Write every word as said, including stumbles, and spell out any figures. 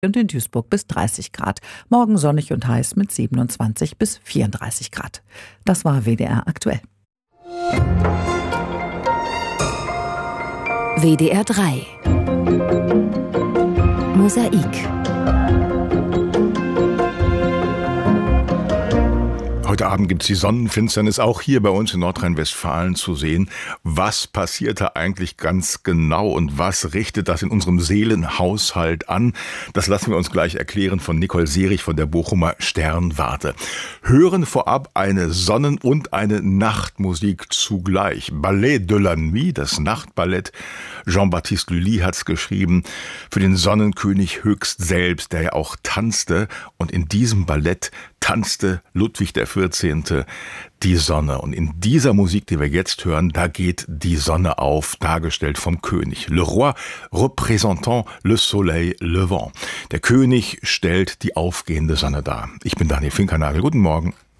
und in Duisburg bis dreißig Grad. Morgen sonnig und heiß mit siebenundzwanzig bis vierunddreißig Grad. Das war W D R aktuell. W D R drei Mosaik. Heute Abend gibt es die Sonnenfinsternis auch hier bei uns in Nordrhein-Westfalen zu sehen. Was passiert da eigentlich ganz genau und was richtet das in unserem Seelenhaushalt an? Das lassen wir uns gleich erklären von Nicole Seerich von der Bochumer Sternwarte. Hören vorab eine Sonnen- und eine Nachtmusik zugleich. Ballet de la Nuit, das Nachtballett. Jean-Baptiste Lully hat's geschrieben für den Sonnenkönig Höchst selbst, der ja auch tanzte. Und in diesem Ballett tanzte Ludwig der vierzehnte die Sonne. Und in dieser Musik, die wir jetzt hören, da geht die Sonne auf, dargestellt vom König. Le roi représentant le soleil levant. Der König stellt die aufgehende Sonne dar. Ich bin Daniel Finkernagel. Guten Morgen.